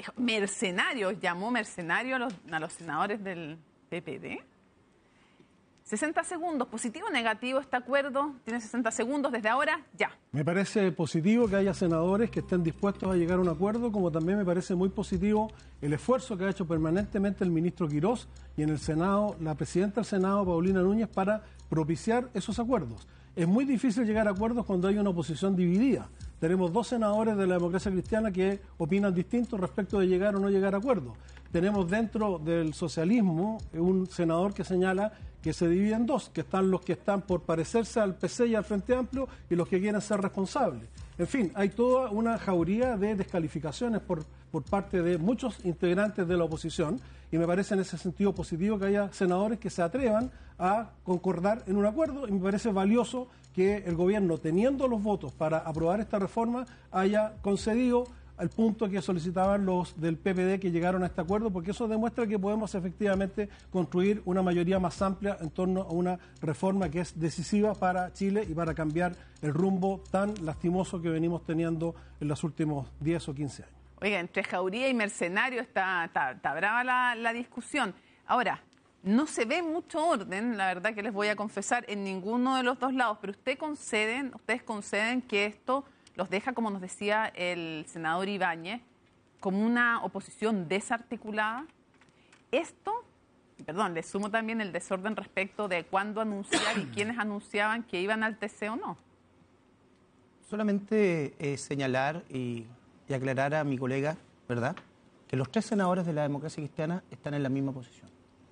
mercenarios, llamó mercenarios a los senadores del PPD. 60 segundos, positivo o negativo este acuerdo, tiene 60 segundos desde ahora, ya. Me parece positivo que haya senadores que estén dispuestos a llegar a un acuerdo, como también me parece muy positivo el esfuerzo que ha hecho permanentemente el ministro Quirós y en el Senado, la presidenta del Senado, Paulina Núñez, para propiciar esos acuerdos. Es muy difícil llegar a acuerdos cuando hay una oposición dividida. Tenemos 2 senadores de la democracia cristiana que opinan distinto respecto de llegar o no llegar a acuerdos. Tenemos dentro del socialismo un senador que señala que se divide en 2, que están los que están por parecerse al PC y al Frente Amplio y los que quieren ser responsables. En fin, hay toda una jauría de descalificaciones por parte de muchos integrantes de la oposición y me parece en ese sentido positivo que haya senadores que se atrevan a concordar en un acuerdo y me parece valioso que el gobierno, teniendo los votos para aprobar esta reforma, haya concedido al punto que solicitaban los del PPD que llegaron a este acuerdo, porque eso demuestra que podemos efectivamente construir una mayoría más amplia en torno a una reforma que es decisiva para Chile y para cambiar el rumbo tan lastimoso que venimos teniendo en los últimos 10 o 15 años. Oiga, entre jauría y mercenario está brava la discusión. Ahora, no se ve mucho orden, la verdad que les voy a confesar, en ninguno de los dos lados, pero ustedes conceden que esto los deja, como nos decía el senador Ibáñez, como una oposición desarticulada. Esto, le sumo también el desorden respecto de cuándo anunciar y quiénes anunciaban que iban al TC o no. Solamente señalar y aclarar a mi colega, ¿verdad?, que los 3 senadores de la democracia cristiana están en la misma posición.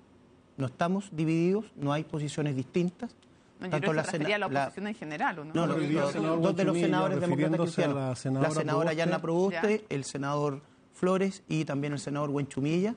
No estamos divididos, no hay posiciones distintas. No, yo creo que se refería a la oposición en general, ¿o no? No, dos de los senadores demócratas cristianos, la senadora Yanna Proboste, el senador Flores y también el senador Huenchumilla,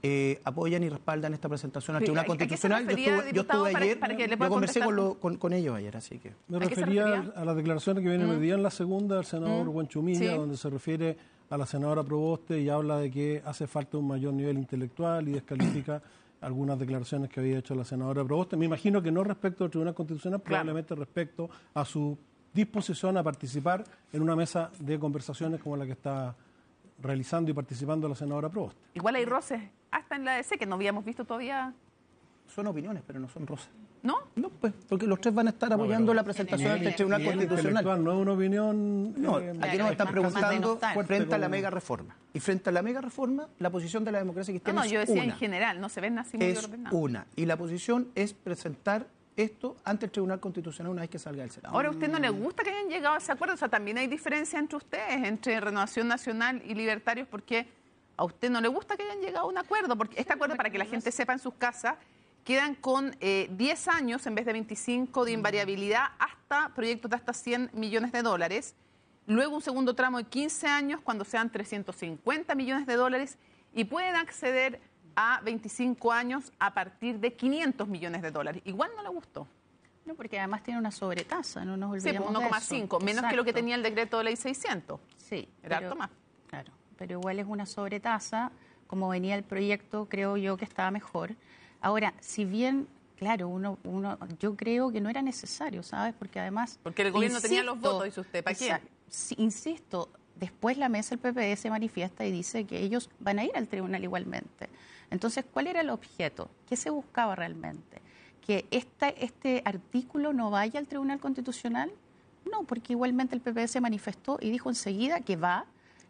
apoyan y respaldan esta presentación al Tribunal Constitucional. Yo estuve ayer, yo conversé con ellos ayer, así que... Me refería a las declaraciones que vienen hoy día en la segunda del senador Huenchumilla, donde se refiere a la senadora Proboste y habla de que hace falta un mayor nivel intelectual y descalifica algunas declaraciones que había hecho la senadora Proboste. Me imagino que no respecto al Tribunal Constitucional, probablemente respecto a su disposición a participar en una mesa de conversaciones como la que está realizando y participando la senadora Proboste. Igual hay roces hasta en la ADC que no habíamos visto todavía. Son opiniones, pero no son roces. ¿No? No, pues, porque los 3 van a estar apoyando la presentación del Tribunal Constitucional. No es una opinión... No, aquí nos están preguntando frente a la mega reforma. Y frente a la mega reforma, la posición de la democracia cristiana yo decía en general, no se ven así muy ordenados. Es una. Y la posición es presentar esto ante el Tribunal Constitucional una vez que salga del Senado. Ahora, ¿a usted no le gusta que hayan llegado a ese acuerdo? O sea, también hay diferencia entre ustedes, entre Renovación Nacional y Libertarios, porque a usted no le gusta que hayan llegado a un acuerdo, porque este acuerdo, para que la gente sepa en sus casas, quedan con 10 años en vez de 25 de invariabilidad hasta proyectos de hasta 100 millones de dólares. Luego un segundo tramo de 15 años cuando sean 350 millones de dólares y pueden acceder a 25 años a partir de 500 millones de dólares. Igual no le gustó. No, porque además tiene una sobretasa, no nos olvidemos de 1,5, menos que lo que tenía el decreto de ley 600. Sí. Era harto más. Claro, pero igual es una sobretasa. Como venía el proyecto, creo yo que estaba mejor. Ahora, si bien, claro, yo creo que no era necesario, ¿sabes? Porque además... Porque el gobierno tenía los votos, dice usted, ¿para qué? Insisto, después la mesa del PPD se manifiesta y dice que ellos van a ir al tribunal igualmente. Entonces, ¿cuál era el objeto? ¿Qué se buscaba realmente? ¿Que este artículo no vaya al Tribunal Constitucional? No, porque igualmente el PPD se manifestó y dijo enseguida que va.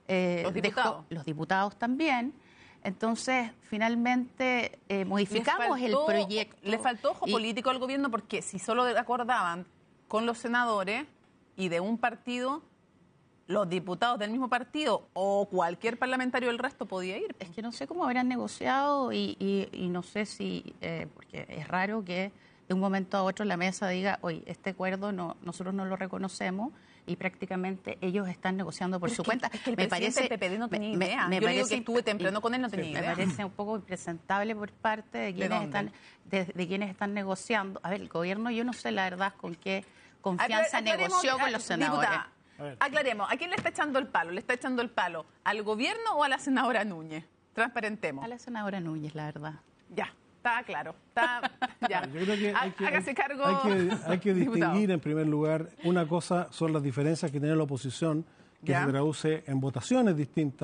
Los diputados también. Entonces, finalmente, modificamos el proyecto. Le faltó ojo político al gobierno porque si solo acordaban con los senadores y de un partido, los diputados del mismo partido o cualquier parlamentario del resto podía ir. Es que no sé cómo habrán negociado y no sé si, porque es raro que de un momento a otro la mesa diga, oye, este acuerdo nosotros no lo reconocemos y prácticamente ellos están negociando por su cuenta. Es que el presidente del PPD no tenía idea. Yo digo que estuve temprano con él, no tenía idea. Me parece un poco impresentable por parte de quienes están negociando. A ver, el gobierno, yo no sé la verdad con qué confianza negoció con los senadores. Aclaremos, ¿a quién le está echando el palo? ¿Le está echando el palo al gobierno o a la senadora Núñez? Transparentemos. A la senadora Núñez, la verdad. Ya. Está claro, ya. Yo creo que hágase cargo. Hay que distinguir en primer lugar, una cosa son las diferencias que tiene la oposición, que se traduce en votaciones distintas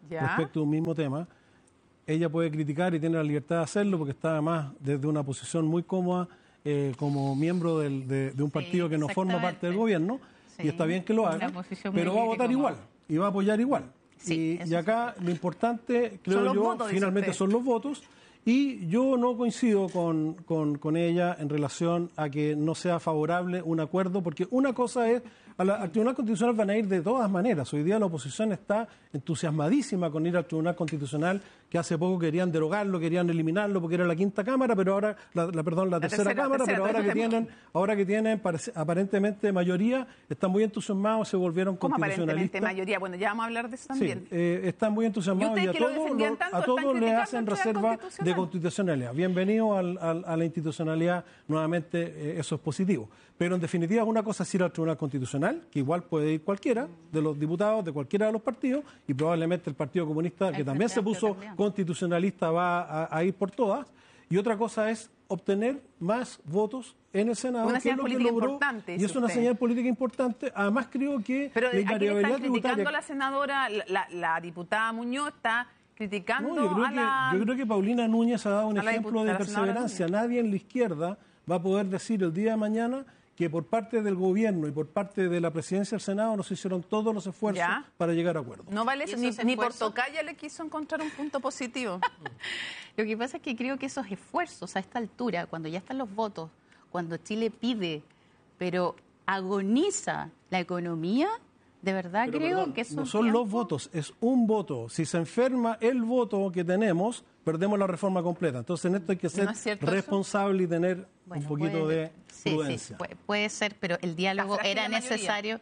respecto de un mismo tema, ella puede criticar y tiene la libertad de hacerlo porque está además desde una posición muy cómoda como miembro de un partido que no forma parte del gobierno, y está bien que lo haga, pero va a votar igual y va a apoyar igual. Sí, y acá lo importante, creo yo, finalmente son los votos. Y yo no coincido con ella en relación a que no sea favorable un acuerdo, porque una cosa es, al Tribunal Constitucional van a ir de todas maneras. Hoy día la oposición está entusiasmadísima con ir al Tribunal Constitucional, que hace poco querían derogarlo, querían eliminarlo porque era la quinta cámara, pero ahora, la tercera cámara, pero ahora que tienen aparentemente mayoría, están muy entusiasmados, se volvieron constitucionalistas. Aparentemente mayoría, bueno, ya vamos a hablar de eso también. Sí, están muy entusiasmados y a todos le hacen reserva de constitucionalidad. Bienvenido a la institucionalidad, nuevamente eso es positivo. Pero en definitiva una cosa es ir al Tribunal Constitucional, que igual puede ir cualquiera de los diputados de cualquiera de los partidos, y probablemente el Partido Comunista, que también se puso constitucionalista, va a ir por todas. Y otra cosa es obtener más votos en el Senado. Una señal política importante. Y es una señal política importante. Además creo que pero la invariabilidad tributaria... criticando a la senadora, la diputada Muñoz está criticando yo creo que Paulina Núñez ha dado un ejemplo de perseverancia. Nadie en la izquierda va a poder decir el día de mañana que por parte del gobierno y por parte de la presidencia del Senado no se hicieron todos los esfuerzos para llegar a acuerdos. No vale eso, ni por Tocaya le quiso encontrar un punto positivo. Lo que pasa es que creo que esos esfuerzos a esta altura, cuando ya están los votos, cuando Chile pide, pero agoniza la economía, de verdad creo que eso no son los votos, es un voto. Si se enferma el voto que tenemos, perdemos la reforma completa. Entonces en esto hay que ser responsable y tener un poquito de prudencia. Sí, puede ser, pero el diálogo era necesario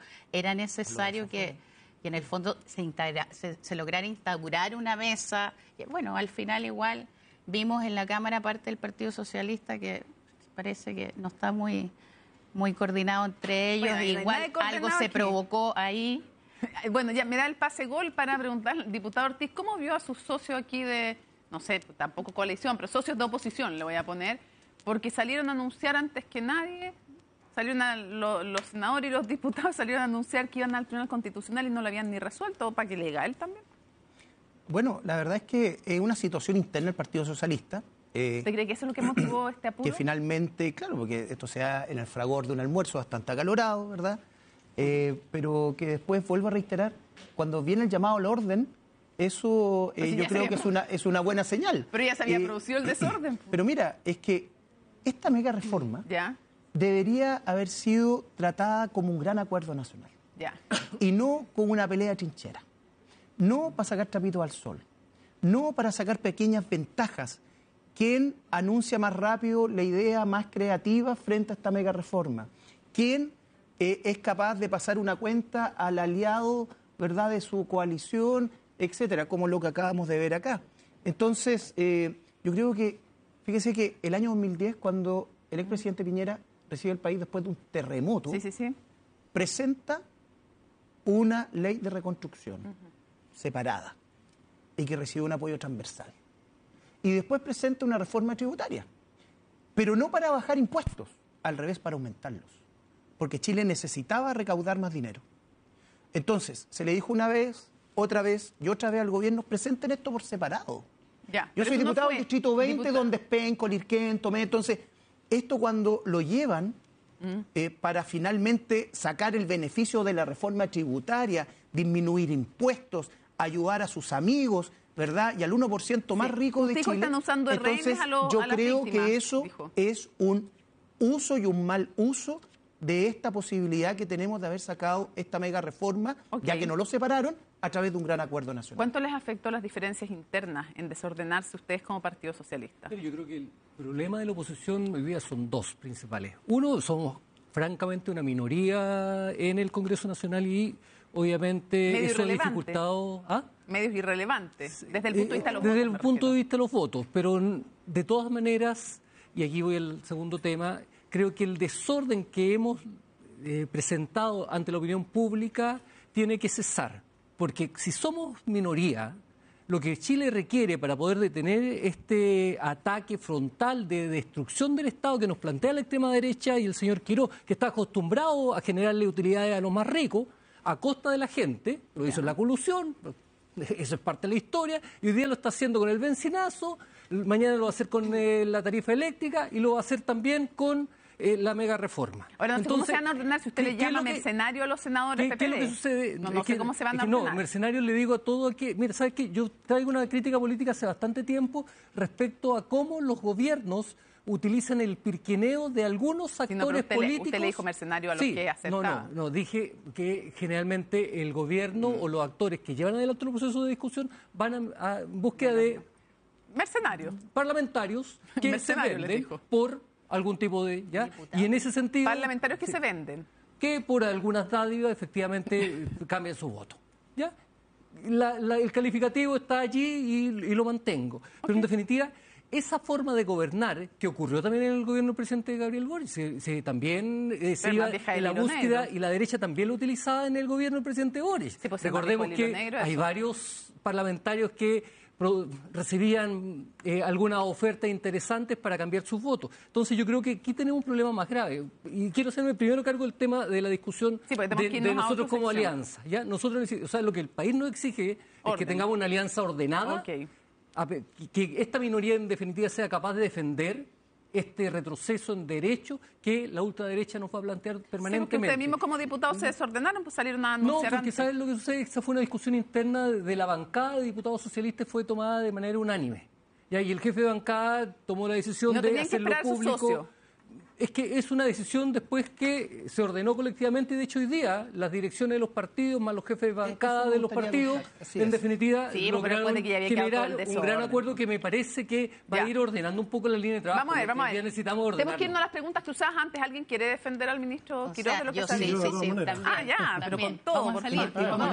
que en el fondo se lograra instaurar una mesa. Bueno, al final igual vimos en la Cámara parte del Partido Socialista que parece que no está muy coordinado entre ellos, igual algo se provocó ahí. Bueno, ya me da el pase gol para preguntar al diputado Ortiz, ¿cómo vio a sus socios aquí de, no sé, tampoco coalición, pero socios de oposición, le voy a poner, porque salieron a anunciar antes que nadie, los senadores y los diputados salieron a anunciar que iban al Tribunal Constitucional y no lo habían ni resuelto, para que le diga él también? Bueno, la verdad es que es una situación interna del Partido Socialista. ¿Usted cree que eso es lo que motivó este apuro? Que finalmente, claro, porque esto se da en el fragor de un almuerzo bastante acalorado, ¿verdad? Pero que después, vuelvo a reiterar, cuando viene el llamado al orden, eso yo creo que es una buena señal. Pero ya se había producido el desorden. Pero mira, es que esta mega reforma debería haber sido tratada como un gran acuerdo nacional. Y no como una pelea de trinchera. No para sacar trapitos al sol. No para sacar pequeñas ventajas. ¿Quién anuncia más rápido la idea más creativa frente a esta mega reforma? ¿Quién es capaz de pasar una cuenta al aliado, ¿verdad?, de su coalición, etcétera, como lo que acabamos de ver acá? Entonces, yo creo que, fíjese que el año 2010, cuando el expresidente Piñera recibe el país después de un terremoto, presenta una ley de reconstrucción separada y que recibe un apoyo transversal. Y después presenta una reforma tributaria, pero no para bajar impuestos, al revés, para aumentarlos, porque Chile necesitaba recaudar más dinero. Entonces, se le dijo una vez, otra vez y otra vez al gobierno, presenten esto por separado. Yo soy diputado del Distrito 20, donde es Penco, Lirquén, Tomé, entonces, esto cuando lo llevan para finalmente sacar el beneficio de la reforma tributaria, disminuir impuestos, ayudar a sus amigos, ¿verdad? Y al 1% más rico de Chile. Están usando entonces, yo creo que eso es un uso y un mal uso de esta posibilidad que tenemos de haber sacado esta mega reforma, ya que no lo separaron, a través de un gran acuerdo nacional. ¿Cuánto les afectó las diferencias internas en desordenarse ustedes como Partido Socialista? Yo creo que el problema de la oposición hoy día son dos principales. Uno, somos francamente una minoría en el Congreso Nacional y obviamente eso ha dificultado... Medios irrelevantes, desde el punto de vista de los votos. Desde el punto de vista de los votos, pero de todas maneras, y aquí voy al segundo tema, creo que el desorden que hemos presentado ante la opinión pública tiene que cesar, porque si somos minoría, lo que Chile requiere para poder detener este ataque frontal de destrucción del Estado que nos plantea la extrema derecha y el señor Quirós, que está acostumbrado a generarle utilidades a los más ricos, a costa de la gente, lo hizo en la colusión, eso es parte de la historia, y hoy día lo está haciendo con el bencinazo, mañana lo va a hacer con la tarifa eléctrica y lo va a hacer también con la mega reforma. Ahora, no sé cómo se van a ordenar si usted le llama mercenario a los senadores PPD. ¿Qué es lo que sucede? No sé cómo se van a ordenar. No, mercenarios le digo a todo que... Mira, ¿sabes qué? Yo traigo una crítica política hace bastante tiempo respecto a cómo los gobiernos utilizan el pirqueneo de algunos actores políticos. Usted le dijo mercenario a los que aceptaban. No, dije que generalmente el gobierno o los actores que llevan adelante el proceso de discusión van a búsqueda de... Mercenarios. Parlamentarios que se venden por algún tipo de... ¿ya? Y en ese sentido... Parlamentarios que se venden. Que por algunas dádivas efectivamente cambian su voto. ¿Ya? El calificativo está allí y lo mantengo. Pero en definitiva, esa forma de gobernar, que ocurrió también en el gobierno del presidente Gabriel Boric, también se iba en la búsqueda negro. Y la derecha también lo utilizaba en el gobierno del presidente Boric. Sí, pues recordemos que hay varios parlamentarios que recibían algunas ofertas interesantes para cambiar sus votos. Entonces yo creo que aquí tenemos un problema más grave. Y quiero hacerme primero cargo del tema de la discusión de nosotros como alianza. ¿Ya? Nosotros, o sea, lo que el país nos exige es que tengamos una alianza ordenada, que esta minoría en definitiva sea capaz de defender este retroceso en derecho que la ultraderecha nos va a plantear permanentemente. Sí, porque ustedes mismos como diputados se desordenaron, pues salieron a anunciar. No, porque ¿sabes lo que sucede? Esa fue una discusión interna de la bancada de diputados socialistas, fue tomada de manera unánime. Y el jefe de bancada tomó la decisión de hacerlo público. Es que es una decisión después que se ordenó colectivamente, y de hecho hoy día las direcciones de los partidos, más los jefes de bancada de los partidos, en definitiva, lograron generar un gran acuerdo que me parece que va a ir ordenando un poco la línea de trabajo. Vamos a ver. Necesitamos ordenarlo. Tenemos que irnos a las preguntas cruzadas antes. ¿Alguien quiere defender al ministro Quiroz de lo que sí, también. Pero con todo. Vamos a salir.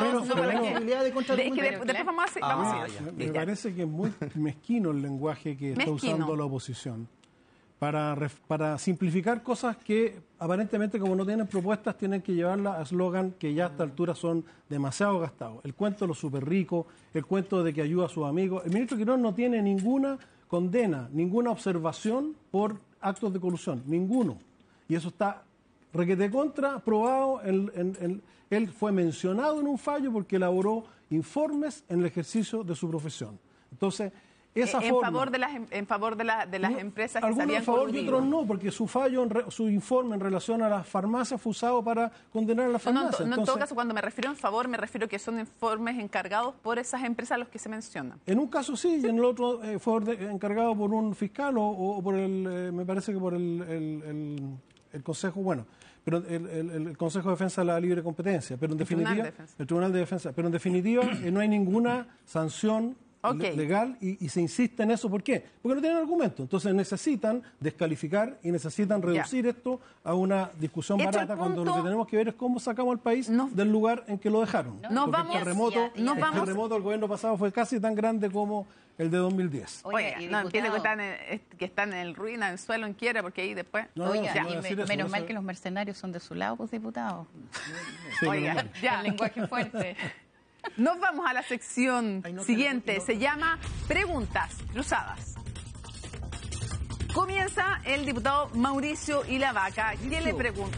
Después vamos a seguir. Me parece que es muy mezquino el lenguaje que está usando la oposición. Para simplificar cosas que aparentemente, como no tienen propuestas, tienen que llevarla a eslogan que ya a esta altura son demasiado gastados. El cuento de los súper ricos, el cuento de que ayuda a sus amigos. El ministro Quiroz no tiene ninguna condena, ninguna observación por actos de colusión, ninguno. Y eso está requete contra, probado. Él fue mencionado en un fallo porque elaboró informes en el ejercicio de su profesión. Entonces, en favor de las empresas que salían a favor y otros no, porque su fallo, su informe en relación a las farmacias fue usado para condenar a las farmacias. En todo caso, cuando me refiero en favor, me refiero que son informes encargados por esas empresas a los que se mencionan. En un caso sí, y en el otro fue encargado por un fiscal o por me parece que por el Consejo, pero el Consejo de Defensa de la Libre Competencia, pero en definitiva, el Tribunal de Defensa, pero en definitiva no hay ninguna sanción legal y se insiste en eso. ¿Por qué? Porque no tienen argumento. Entonces necesitan descalificar y necesitan reducir esto a una discusión barata, cuando lo que tenemos que ver es cómo sacamos al país del lugar en que lo dejaron. Porque el terremoto del gobierno pasado fue casi tan grande como el de 2010. Que están en ruina, en suelo, en quiebra, porque ahí después... Menos mal que los mercenarios son de su lado, pues, diputados. El lenguaje fuerte. Nos vamos a la sección siguiente, se llama Preguntas Cruzadas. Comienza el diputado Mauricio Ilavaca. ¿Qué le pregunta?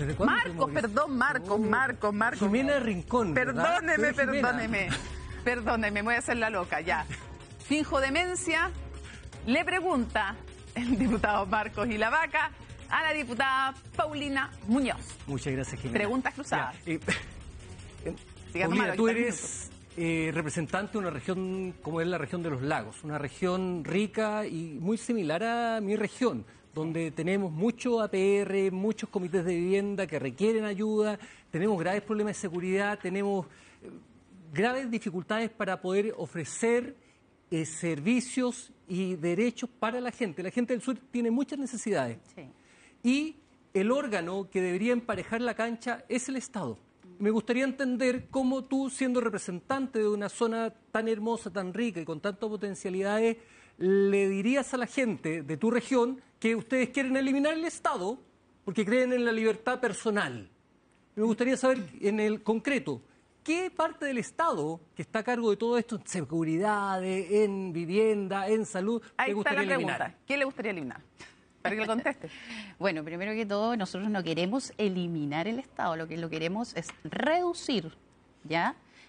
Marcos. Jimena Rincón. Perdóneme, me voy a hacer la loca, ya. Finjo demencia. Le pregunta el diputado Marcos Ilavaca a la diputada Paulina Muñoz. Muchas gracias, Jimena. Preguntas cruzadas. Paulina, tú eres representante de una región como es la región de los lagos, una región rica y muy similar a mi región, donde tenemos mucho APR, muchos comités de vivienda que requieren ayuda, tenemos graves problemas de seguridad, tenemos graves dificultades para poder ofrecer servicios y derechos para la gente. La gente del sur tiene muchas necesidades. Sí. Y el órgano que debería emparejar la cancha es el Estado. Me gustaría entender cómo tú, siendo representante de una zona tan hermosa, tan rica y con tantas potencialidades, le dirías a la gente de tu región que ustedes quieren eliminar el Estado porque creen en la libertad personal. Me gustaría saber en el concreto, ¿qué parte del Estado que está a cargo de todo esto, en seguridad, en vivienda, en salud, te gustaría eliminar? ¿Qué le gustaría eliminar? Para que le conteste. Bueno, primero que todo, nosotros no queremos eliminar el Estado, lo que queremos es reducir, ¿ya?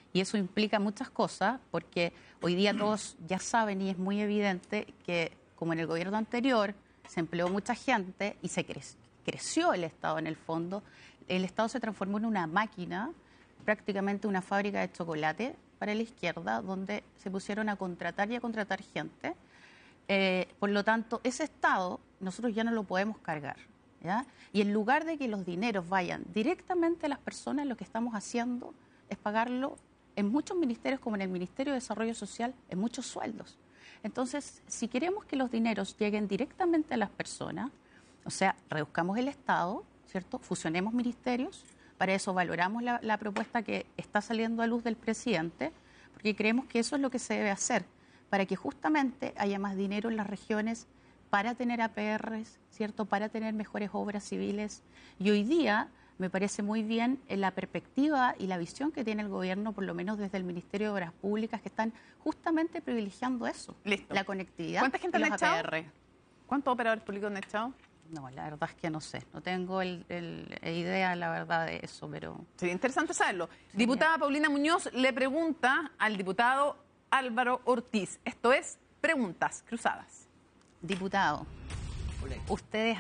Y eso implica muchas cosas, porque hoy día todos ya saben y es muy evidente que, como en el gobierno anterior, se empleó mucha gente y se creció el Estado en el fondo. El Estado se transformó en una máquina, prácticamente una fábrica de chocolate para la izquierda, donde se pusieron a contratar y a contratar gente. Por lo tanto, ese Estado nosotros ya no lo podemos cargar, ¿ya? Y en lugar de que los dineros vayan directamente a las personas, lo que estamos haciendo es pagarlo en muchos ministerios, como en el Ministerio de Desarrollo Social, en muchos sueldos. Entonces, si queremos que los dineros lleguen directamente a las personas, o sea, reduzcamos el Estado, ¿cierto? Fusionemos ministerios, para eso valoramos la propuesta que está saliendo a luz del presidente, porque creemos que eso es lo que se debe hacer, para que justamente haya más dinero en las regiones para tener APRs, ¿cierto? Para tener mejores obras civiles. Y hoy día me parece muy bien la perspectiva y la visión que tiene el gobierno, por lo menos desde el Ministerio de Obras Públicas, que están justamente privilegiando eso. Listo. La conectividad. ¿Cuánta gente y han los echado? APR. ¿Cuántos operadores públicos han echado? No, la verdad es que no sé. No tengo idea, la verdad, de eso, pero... Sería interesante saberlo. Diputada Paulina Muñoz le pregunta al diputado Álvaro Ortiz. Esto es Preguntas Cruzadas. Diputado, ustedes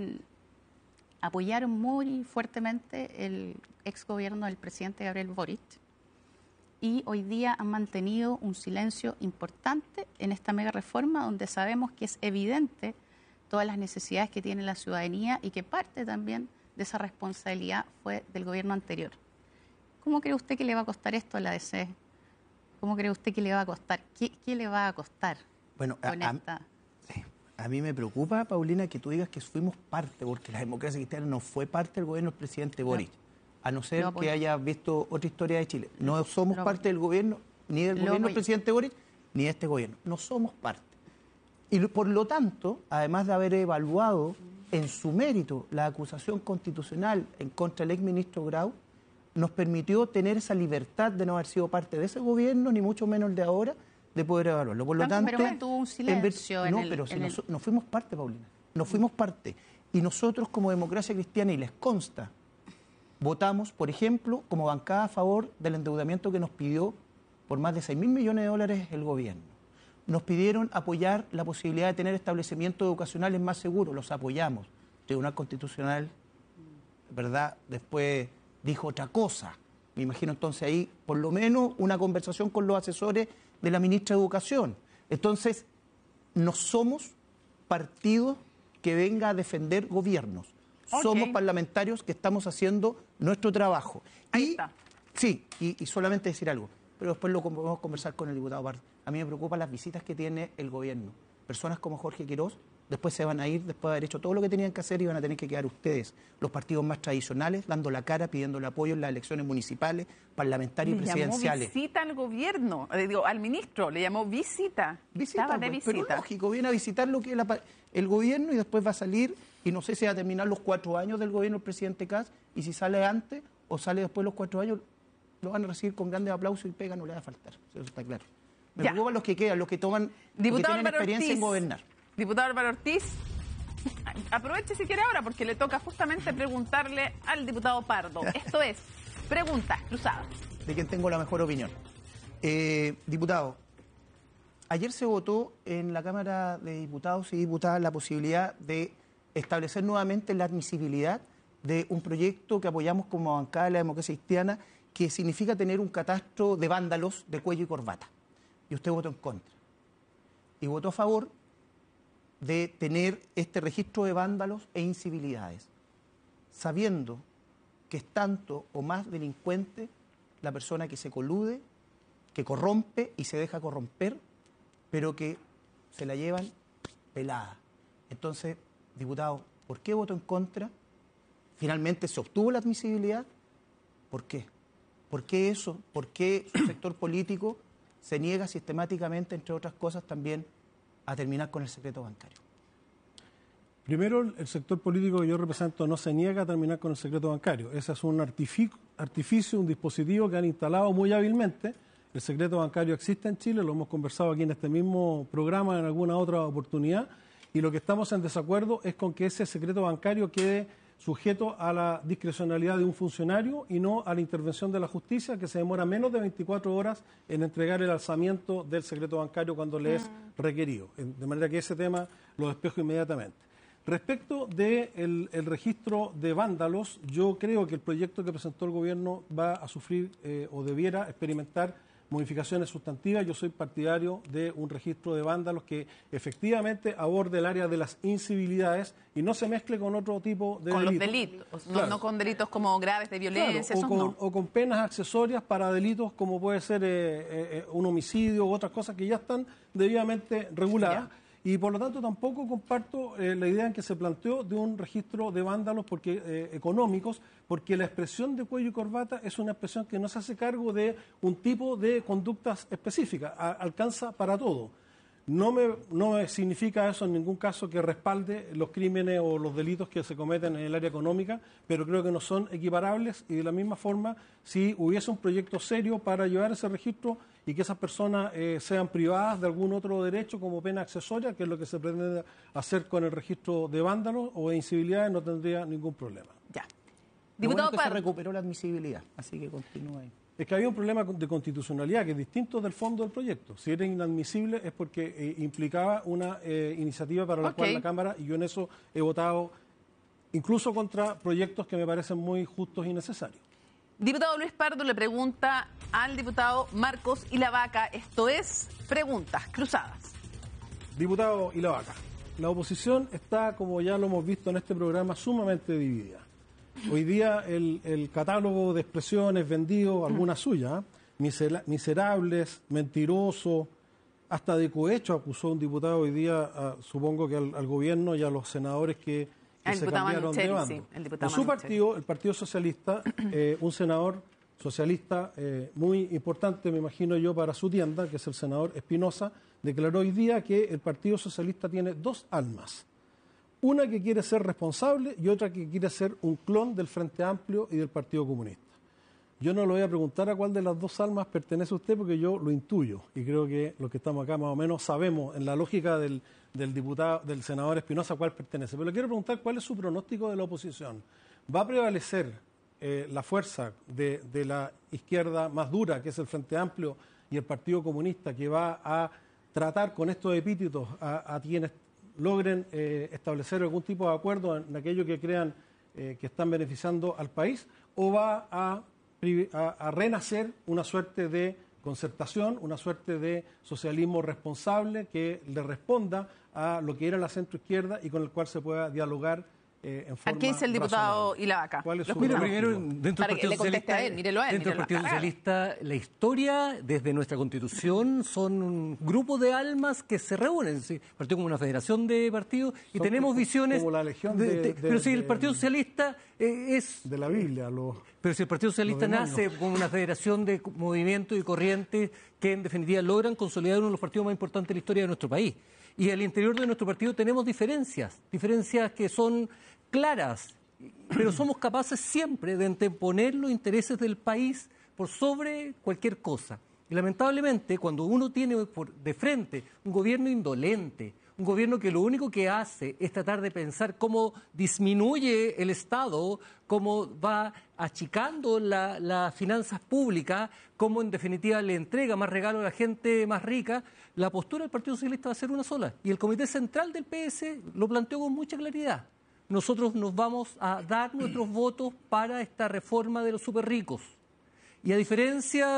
apoyaron muy fuertemente el exgobierno del presidente Gabriel Boric y hoy día han mantenido un silencio importante en esta mega reforma donde sabemos que es evidente todas las necesidades que tiene la ciudadanía y que parte también de esa responsabilidad fue del gobierno anterior. ¿Cómo cree usted que le va a costar esto a la DC? ¿Cómo cree usted que le va a costar? ¿Qué le va a costar? Bueno, a mí me preocupa, Paulina, que tú digas que fuimos parte, porque la democracia cristiana no fue parte del gobierno del presidente Boric, a no ser que hayas visto otra historia de Chile. No somos parte del gobierno, ni del gobierno del presidente Boric, ni de este gobierno. No somos parte. Y por lo tanto, además de haber evaluado en su mérito la acusación constitucional en contra del exministro Grau, nos permitió tener esa libertad de no haber sido parte de ese gobierno, ni mucho menos el de ahora, de poder evaluarlo. Por lo tanto, pero mantuvo un silencio no fuimos parte, Paulina. No fuimos parte. Y nosotros, como democracia cristiana, y les consta, votamos, por ejemplo, como bancada a favor del endeudamiento que nos pidió por más de 6.000 millones de dólares el gobierno. Nos pidieron apoyar la posibilidad de tener establecimientos educacionales más seguros. Los apoyamos. El Tribunal Constitucional, ¿verdad?, después dijo otra cosa. Me imagino entonces ahí, por lo menos, una conversación con los asesores de la ministra de Educación. Entonces, no somos partidos que venga a defender gobiernos. Okay. Somos parlamentarios que estamos haciendo nuestro trabajo. Ahí está. Sí, y solamente decir algo, pero después lo podemos conversar con el diputado Pardo. A mí me preocupan las visitas que tiene el gobierno. Personas como Jorge Quirós después se van a ir, después de haber hecho todo lo que tenían que hacer, y van a tener que quedar ustedes, los partidos más tradicionales, dando la cara, pidiendo el apoyo en las elecciones municipales, parlamentarias y presidenciales. Le llamó visita al gobierno, al ministro, le llamó visita. Estaba de visita. Pero lógico, viene a visitar lo que el gobierno y después va a salir, y no sé si va a terminar los 4 años del gobierno del presidente Kast, y si sale antes o sale después de los 4 años, lo van a recibir con grandes aplausos y pega no le va a faltar, eso está claro. Me preocupan los que quedan, los que toman, los que tienen experiencia en gobernar. Diputado Álvaro Ortiz, aproveche si quiere ahora, porque le toca justamente preguntarle al diputado Pardo. Esto es Preguntas Cruzadas. De quien tengo la mejor opinión. Diputado, ayer se votó en la Cámara de Diputados y Diputadas la posibilidad de establecer nuevamente la admisibilidad de un proyecto que apoyamos como bancada de la democracia cristiana, que significa tener un catastro de vándalos de cuello y corbata. Y usted votó en contra. Y votó a favor de tener este registro de vándalos e incivilidades, sabiendo que es tanto o más delincuente la persona que se colude, que corrompe y se deja corromper, pero que se la llevan pelada. Entonces, diputado, ¿por qué votó en contra? Finalmente se obtuvo la admisibilidad. ¿Por qué? ¿Por qué eso? ¿Por qué su sector político se niega sistemáticamente, entre otras cosas, también a terminar con el secreto bancario? Primero, el sector político que yo represento no se niega a terminar con el secreto bancario. Ese es un artificio, un dispositivo que han instalado muy hábilmente. El secreto bancario existe en Chile, lo hemos conversado aquí en este mismo programa en alguna otra oportunidad, y lo que estamos en desacuerdo es con que ese secreto bancario quede sujeto a la discrecionalidad de un funcionario y no a la intervención de la justicia, que se demora menos de 24 horas en entregar el alzamiento del secreto bancario cuando le es requerido. De manera que ese tema lo despejo inmediatamente. Respecto del registro de vándalos, yo creo que el proyecto que presentó el gobierno va a sufrir o debiera experimentar modificaciones sustantivas. Yo soy partidario de un registro de vándalos que efectivamente aborde el área de las incivilidades y no se mezcle con otro tipo de con delitos. Los delitos, claro. No con delitos como graves de violencia. Claro, o con penas accesorias para delitos como puede ser un homicidio u otras cosas que ya están debidamente reguladas. Ya. Y por lo tanto tampoco comparto la idea en que se planteó de un registro de vándalos económicos, porque la expresión de cuello y corbata es una expresión que no se hace cargo de un tipo de conductas específicas, alcanza para todo. No me significa eso en ningún caso que respalde los crímenes o los delitos que se cometen en el área económica, pero creo que no son equiparables y de la misma forma, si hubiese un proyecto serio para llevar ese registro y que esas personas sean privadas de algún otro derecho como pena accesoria, que es lo que se pretende hacer con el registro de vándalos o de incivilidades, no tendría ningún problema. Ya. Diputado Pardo, se recuperó la admisibilidad, así que continúa ahí. Es que había un problema de constitucionalidad que es distinto del fondo del proyecto. Si era inadmisible es porque implicaba una iniciativa para la cual la Cámara, y yo en eso he votado incluso contra proyectos que me parecen muy justos y necesarios. Diputado Luis Pardo le pregunta al diputado Marcos Ilavaca, esto es Preguntas Cruzadas. Diputado Ilavaca, la oposición está, como ya lo hemos visto en este programa, sumamente dividida. Hoy día el catálogo de expresiones vendido, algunas suyas, miserables, mentirosos, hasta de cohecho acusó un diputado hoy día, supongo que al gobierno y a los senadores que se cambiaron de bando. Sí, en su partido, el Partido Socialista, un senador socialista muy importante, me imagino yo, para su tienda, que es el senador Espinosa, declaró hoy día que el Partido Socialista tiene dos almas. Una que quiere ser responsable y otra que quiere ser un clon del Frente Amplio y del Partido Comunista. Yo no le voy a preguntar a cuál de las dos almas pertenece usted porque yo lo intuyo y creo que los que estamos acá más o menos sabemos en la lógica del senador Espinosa cuál pertenece. Pero le quiero preguntar cuál es su pronóstico de la oposición. ¿Va a prevalecer la fuerza de la izquierda más dura, que es el Frente Amplio y el Partido Comunista, que va a tratar con estos epítetos a quienes logren establecer algún tipo de acuerdo en aquello que crean que están beneficiando al país, o va a renacer una suerte de concertación, una suerte de socialismo responsable que le responda a lo que era la centroizquierda y con el cual se pueda dialogar en forma ¿Qué dice el diputado Ilavaca? ¿Cuál es su primero, dentro del Partido Socialista, dentro del Partido Socialista, la historia, desde nuestra Constitución, son un grupo de almas que se reúnen. ¿Sí? El partido como una federación de partidos y tenemos visiones. Como la legión pero si el Partido Socialista es. De la Biblia, Pero si el Partido Socialista nace como una federación de movimientos y corrientes que, en definitiva, logran consolidar uno de los partidos más importantes de la historia de nuestro país. Y al interior de nuestro partido tenemos diferencias que son claras, pero somos capaces siempre de anteponer los intereses del país por sobre cualquier cosa. Y lamentablemente, cuando uno tiene de frente un gobierno indolente, un gobierno que lo único que hace es tratar de pensar cómo disminuye el Estado, cómo va achicando las finanzas públicas, cómo en definitiva le entrega más regalo a la gente más rica, la postura del Partido Socialista va a ser una sola. Y el Comité Central del PS lo planteó con mucha claridad. Nosotros nos vamos a dar nuestros votos para esta reforma de los superricos. Y a diferencia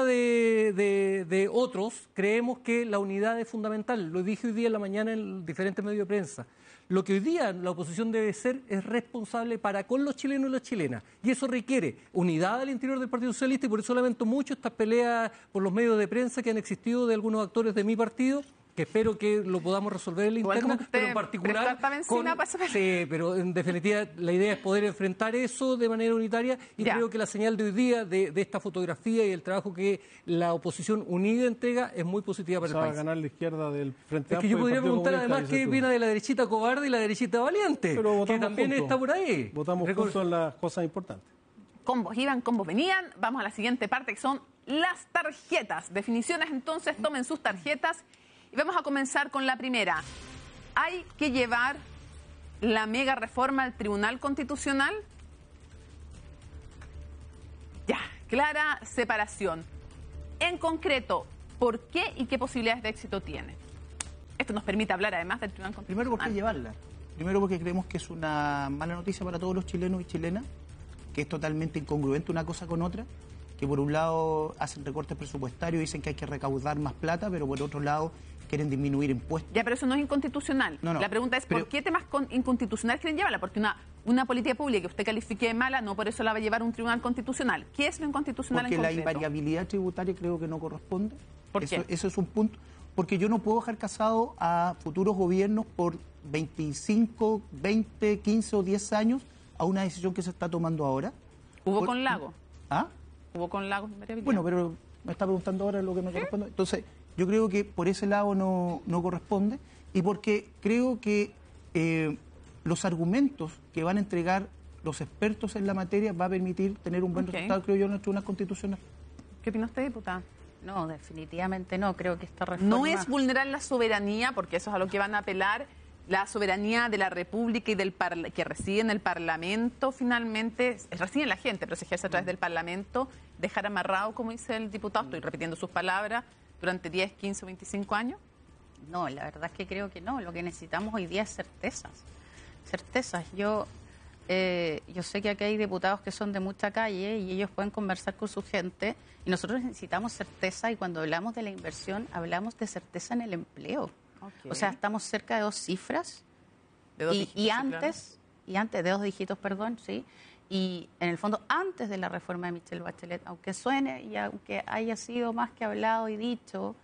de otros, creemos que la unidad es fundamental. Lo dije hoy día en la mañana en diferentes medios de prensa. Lo que hoy día la oposición debe ser es responsable para con los chilenos y las chilenas. Y eso requiere unidad al interior del Partido Socialista y por eso lamento mucho estas peleas por los medios de prensa que han existido de algunos actores de mi partido, que espero que lo podamos resolver en la interna, pero en particular sí, pero en definitiva la idea es poder enfrentar eso de manera unitaria y creo que la señal de hoy día de esta fotografía y el trabajo que la oposición unida entrega es muy positiva para el país. Va a ganar la izquierda del Frente Amplio. Es que yo podría preguntar además qué viene de la derechita cobarde y la derechita valiente, que también está por ahí. Votamos juntos en las cosas importantes. Combos iban, combos venían. Vamos a la siguiente parte, que son las tarjetas. Definiciones, entonces, tomen sus tarjetas. Y vamos a comenzar con la primera. Hay que llevar la mega reforma al Tribunal Constitucional? Ya, clara separación. En concreto, ¿por qué y qué posibilidades de éxito tiene? Esto nos permite hablar además del Tribunal Constitucional. Primero, ¿por qué llevarla? Primero, porque creemos que es una mala noticia para todos los chilenos y chilenas, que es totalmente incongruente una cosa con otra, que por un lado hacen recortes presupuestarios, dicen que hay que recaudar más plata, pero por otro lado quieren disminuir impuestos. Ya, pero eso no es inconstitucional. No. La pregunta es, ¿por qué temas inconstitucionales quieren llevarla? Porque una política pública que usted califique de mala, no por eso la va a llevar un tribunal constitucional. ¿Qué es lo inconstitucional en concreto? Porque la invariabilidad tributaria creo que no corresponde. ¿Por qué? Eso es un punto. Porque yo no puedo dejar casado a futuros gobiernos por 25, 20, 15 o 10 años a una decisión que se está tomando ahora. ¿Hubo con Lago? ¿Ah? ¿Hubo con Lago invariabilidad? Bueno, pero me está preguntando ahora lo que me corresponde. Entonces, yo creo que por ese lado no corresponde y porque creo que los argumentos que van a entregar los expertos en la materia va a permitir tener un buen resultado, creo yo, en el Tribunal Constitucional. ¿Qué opina usted, diputada? No, definitivamente no. Creo que esta reforma... No es vulnerar la soberanía, porque eso es a lo que van a apelar, la soberanía de la República y que reside en el Parlamento, finalmente, reside en la gente, pero se ejerce a través del Parlamento, dejar amarrado, como dice el diputado, estoy repitiendo sus palabras, durante 10, 15 o 25 años. No, la verdad es que creo que no. Lo que necesitamos hoy día es certezas. Certezas. Yo sé que aquí hay diputados que son de mucha calle y ellos pueden conversar con su gente y nosotros necesitamos certeza y cuando hablamos de la inversión hablamos de certeza en el empleo. Okay. O sea, estamos cerca de 2 cifras de 2 dígitos, y antes de 2 dígitos, perdón, sí. Y en el fondo, antes de la reforma de Michelle Bachelet, aunque suene y aunque haya sido más que hablado y dicho,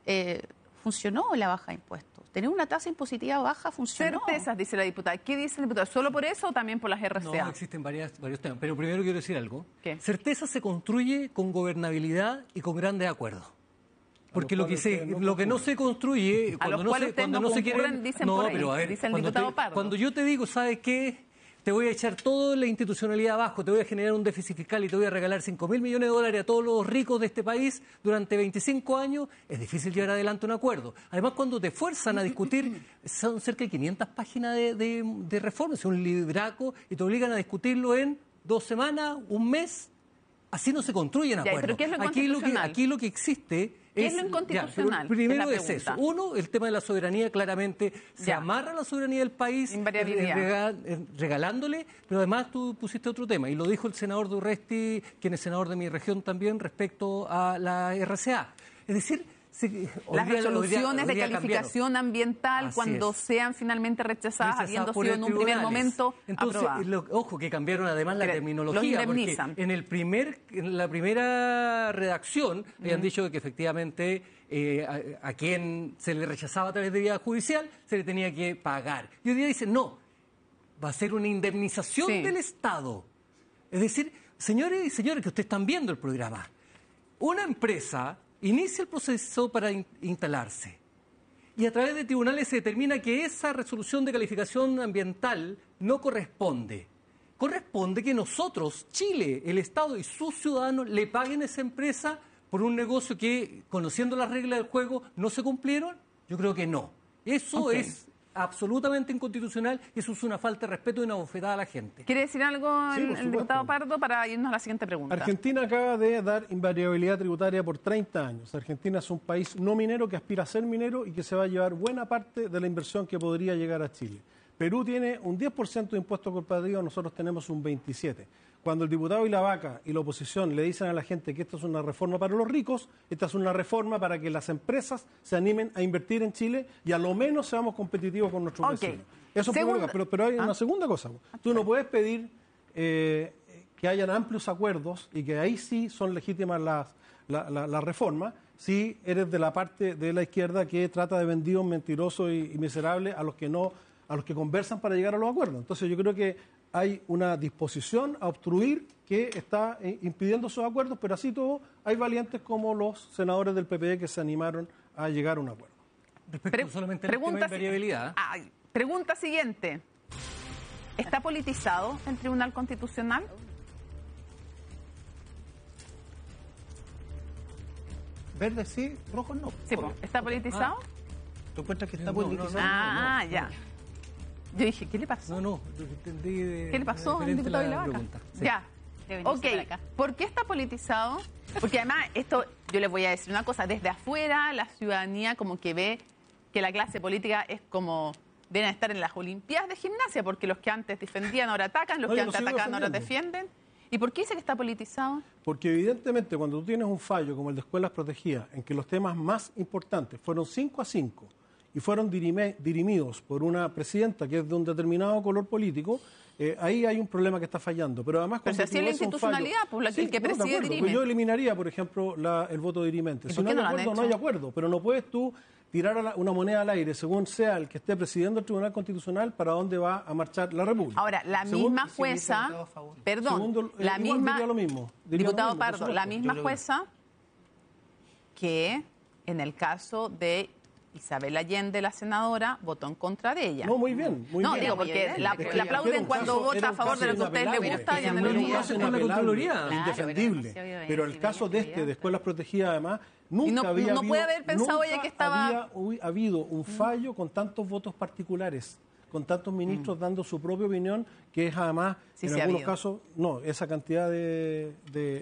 funcionó la baja de impuestos. Tener una tasa impositiva baja funcionó. Certezas, dice la diputada. ¿Qué dice el diputado? ¿Solo por eso o también por las RCA? No, existen varios temas. Pero primero quiero decir algo. ¿Qué? Certeza se construye con gobernabilidad y con grandes acuerdos. Porque lo que no se construye, cuando no se quieren... Dicen no, pero a ver, dice el diputado Pardo. Cuando yo te digo, ¿sabes qué? Te voy a echar toda la institucionalidad abajo, te voy a generar un déficit fiscal y te voy a regalar 5.000 millones de dólares a todos los ricos de este país durante 25 años, es difícil llevar adelante un acuerdo. Además, cuando te fuerzan a discutir, son cerca de 500 páginas de reformas, es un libraco, y te obligan a discutirlo en 2 semanas, un mes. Así no se construyen acuerdos. ¿Pero qué es lo inconstitucional? Aquí lo que existe... ¿Qué es lo inconstitucional? Primero es eso. Uno, el tema de la soberanía, claramente se amarra la soberanía del país regalándole, pero además tú pusiste otro tema, y lo dijo el senador Durresti, quien es senador de mi región también, respecto a la RCA. Es decir, las resoluciones de calificación ambiental, cuando sean finalmente rechazadas, habiendo sido en un primer momento aprobadas. Entonces, ojo, que cambiaron además la terminología, porque en la primera redacción habían dicho que efectivamente a quien se le rechazaba a través de vía judicial se le tenía que pagar. Y hoy día dicen, no, va a ser una indemnización del Estado. Es decir, señores y señores que ustedes están viendo el programa, una empresa inicia el proceso para instalarse y a través de tribunales se determina que esa resolución de calificación ambiental no corresponde. Corresponde que nosotros, Chile, el Estado y sus ciudadanos, le paguen a esa empresa por un negocio que, conociendo las reglas del juego, no se cumplieron. Yo creo que no. Eso es absolutamente inconstitucional y eso es una falta de respeto y una bofetada a la gente. ¿Quiere decir algo el diputado Pardo para irnos a la siguiente pregunta? Argentina acaba de dar invariabilidad tributaria por 30 años. Argentina es un país no minero que aspira a ser minero y que se va a llevar buena parte de la inversión que podría llegar a Chile. Perú tiene un 10% de impuesto corporativo, nosotros tenemos un 27%. Cuando el diputado y la vaca y la oposición le dicen a la gente que esto es una reforma para los ricos, esta es una reforma para que las empresas se animen a invertir en Chile y a lo menos seamos competitivos con nuestros vecinos. Eso pero hay una segunda cosa. Tú no puedes pedir que hayan amplios acuerdos y que ahí sí son legítimas las reformas si eres de la parte de la izquierda que trata de vendidos mentirosos y miserables a los que conversan para llegar a los acuerdos. Entonces yo creo que hay una disposición a obstruir que está impidiendo esos acuerdos, pero así todo hay valientes como los senadores del PPD que se animaron a llegar a un acuerdo. Respecto solamente al tema de invariabilidad. Pregunta siguiente. ¿Está politizado el Tribunal Constitucional? Verde sí, rojo no. Sí, ¿está politizado? ¿Tú encuentras que está politizado? Ya. Yo dije, ¿qué le pasó? No, entendí. ¿Qué le pasó al diputado Villabaca? Sí. Ya. Ok, ¿por qué está politizado? Porque además, esto, yo les voy a decir una cosa, desde afuera la ciudadanía como que ve que la clase política es como, deben estar en las Olimpiadas de gimnasia, porque los que antes defendían ahora atacan, los que antes atacaban ahora defienden. ¿Y por qué dice que está politizado? Porque evidentemente cuando tú tienes un fallo como el de escuelas protegidas, en que los temas más importantes fueron 5-5 y fueron dirimidos por una presidenta que es de un determinado color político, ahí hay un problema que está fallando. Pero además, pero si así es la institucionalidad, pues el que preside dirime. Pues yo eliminaría, por ejemplo, el voto dirimente. Si no hay acuerdo, no hay acuerdo. Pero no puedes tú tirar una moneda al aire, según sea el que esté presidiendo el Tribunal Constitucional, para dónde va a marchar la República. Ahora, la misma jueza, perdón, la misma, diputado Pardo, la misma jueza que en el caso de Isabel Allende, la senadora, votó en contra de ella. No, muy bien. No, digo, porque la aplauden cuando vota a favor de lo que a ustedes les gusta y en el caso con la Contraloría. Indefendible. Pero el caso de escuelas protegidas, además, nunca había no puede haber pensado ella que estaba... había habido un fallo con tantos votos particulares, con tantos ministros dando su propia opinión, que es además, en algunos casos, esa cantidad de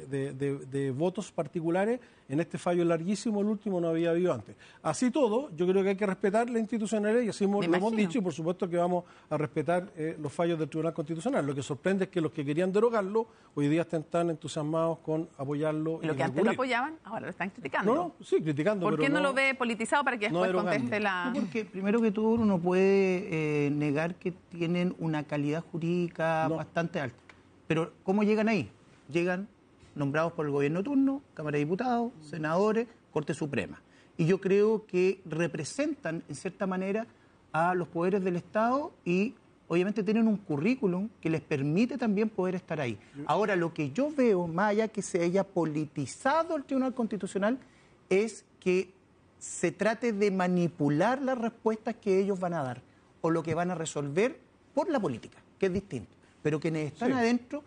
votos particulares, en este fallo larguísimo, el último no había habido antes. Así todo, yo creo que hay que respetar la institucionalidad y así lo hemos dicho, y por supuesto que vamos a respetar los fallos del Tribunal Constitucional. Lo que sorprende es que los que querían derogarlo, hoy día están tan entusiasmados con apoyarlo. Y lo que antes lo apoyaban, ahora lo están criticando. Sí, criticando. ¿Por qué no lo ve politizado para que después conteste la...? Porque primero que todo uno puede negar que tienen una calidad jurídica bastante alta. Pero ¿cómo llegan ahí? Llegan nombrados por el gobierno turno, Cámara de Diputados, senadores, Corte Suprema. Y yo creo que representan, en cierta manera, a los poderes del Estado y obviamente tienen un currículum que les permite también poder estar ahí. Ahora, lo que yo veo, más allá que se haya politizado el Tribunal Constitucional, es que se trate de manipular las respuestas que ellos van a dar o lo que van a resolver por la política, que es distinto. Pero quienes están adentro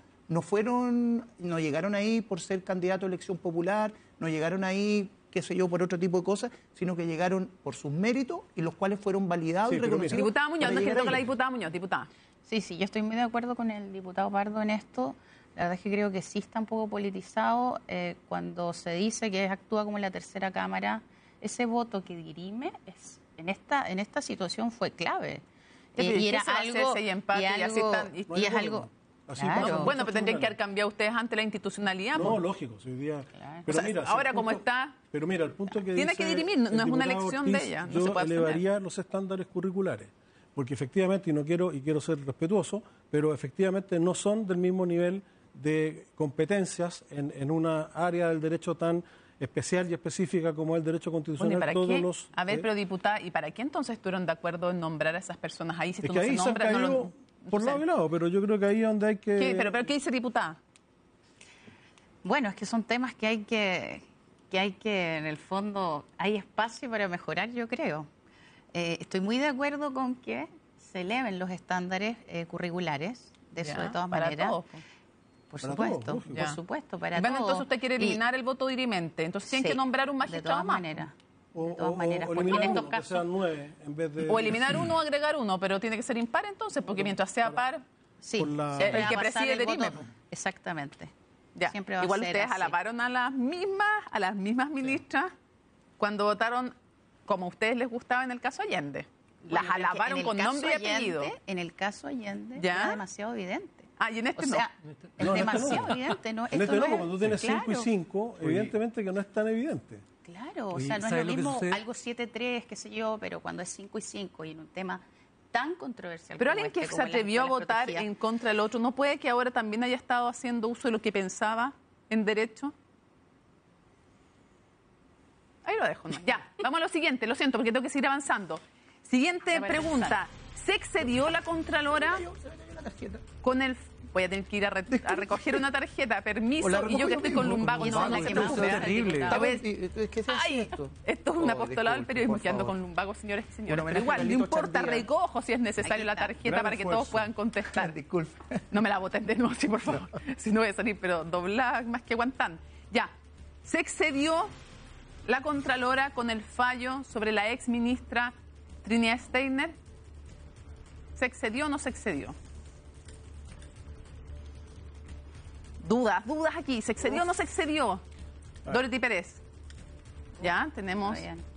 no llegaron ahí por ser candidato a elección popular, no llegaron ahí, qué sé yo, por otro tipo de cosas, sino que llegaron por sus méritos y los cuales fueron validados y reconocidos. Diputada Muñoz, no es que toca la diputada Muñoz, diputada. Sí, yo estoy muy de acuerdo con el diputado Pardo en esto. La verdad es que creo que sí está un poco politizado cuando se dice que actúa como la tercera cámara. Ese voto que dirime en esta situación fue clave. Y era algo y es algo. Claro. Bueno, pero tendrían que haber cambiado ustedes ante la institucionalidad. No, lógico. Hoy día, pero mira, ahora como está... Pero mira, el punto que tiene que dirimir, no es una elección de ella. No yo elevaría los estándares curriculares, porque efectivamente, y quiero ser respetuoso, pero efectivamente no son del mismo nivel de competencias en una área del derecho tan especial y específica como el derecho constitucional. Bueno, ¿y para qué? A ver, pero diputada, ¿y para qué entonces estuvieron de acuerdo en nombrar a esas personas ahí? Si tú no se nombras, por lado y lado, pero yo creo que ahí es donde hay que... ¿Qué? ¿Pero qué dice diputada? Bueno, es que son temas que hay que en el fondo, hay espacio para mejorar, yo creo. Estoy muy de acuerdo con que se eleven los estándares curriculares, de eso de todas maneras. Todos. Por supuesto, para todos. Entonces usted quiere eliminar el voto dirimente, entonces tienen que nombrar un magistrado más. De todas maneras, porque en estos casos... sean 9 en vez de... O eliminar uno o agregar uno, pero tiene que ser impar entonces, porque mientras sea par, el que preside dirime. Exactamente. Ya. Igual ustedes alabaron a las mismas ministras cuando votaron como a ustedes les gustaba en el caso Allende. Las alabaron con nombre y apellido. En el caso Allende era demasiado evidente. Y en este es demasiado evidente. ¿no? En este no, cuando tú tienes 5 y 5, evidentemente que no es tan evidente. Claro, o sea, no es lo mismo algo 7-3, qué sé yo, pero cuando es 5 y 5 y en un tema tan controversial. Pero alguien que se atrevió a votar en contra del otro, ¿no puede que ahora también haya estado haciendo uso de lo que pensaba en derecho? Ahí lo dejo, ¿no? Ya, vamos a lo siguiente, lo siento, porque tengo que seguir avanzando. Siguiente pregunta. ¿Se excedió la Contralora con el... Voy a tener que ir a recoger una tarjeta, permiso, y yo que estoy con lumbago, no es la que más terrible. Esto es un apostolado del periodismo, que ando con lumbago, señores y señores. Pero igual, no importa, recojo si es necesario la tarjeta para que todos puedan contestar. Disculpe. No me la boten de nuevo, sí, por favor. Si no voy a salir, pero doblada más que aguantan. Ya, se excedió la Contralora con el fallo sobre la ex ministra Trinidad Steiner. ¿Se excedió o no se excedió? Dudas aquí. ¿Se excedió o no se excedió? Dorothy Pérez. Ya, tenemos